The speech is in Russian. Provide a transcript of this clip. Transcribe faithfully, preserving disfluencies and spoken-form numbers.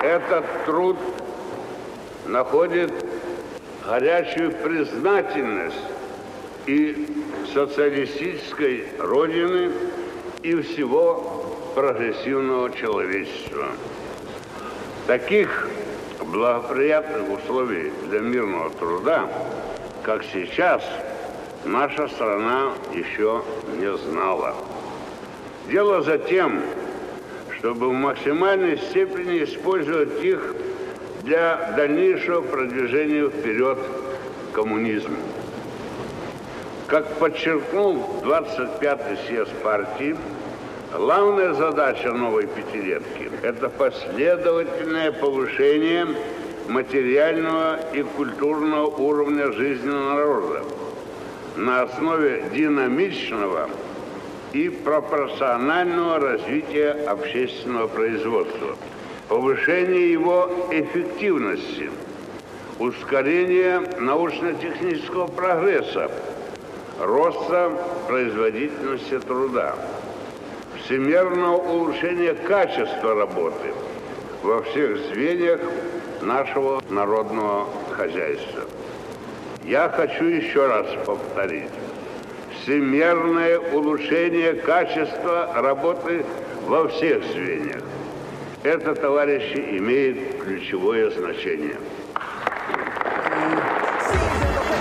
этот труд находит горячую признательность и социалистической Родины, и всего прогрессивного человечества. Таких благоприятных условий для мирного труда, как сейчас, наша страна еще не знала. Дело за тем, чтобы в максимальной степени использовать их для дальнейшего продвижения вперед коммунизма. Как подчеркнул двадцать пятый съезд партии, главная задача новой пятилетки – это последовательное повышение материального и культурного уровня жизни народа на основе динамичного и пропорционального развития общественного производства, повышение его эффективности, ускорение научно-технического прогресса, роста производительности труда, всемирного улучшения качества работы во всех звеньях нашего народного хозяйства. Я хочу еще раз повторить. Всемирное улучшение качества работы во всех звеньях. Это, товарищи, имеет ключевое значение.